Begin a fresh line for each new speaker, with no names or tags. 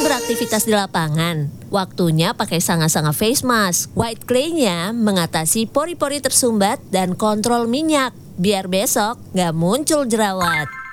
beraktivitas di lapangan, waktunya pakai sanga-sanga face mask. White clay-nya mengatasi pori-pori tersumbat dan kontrol minyak, biar besok nggak muncul jerawat.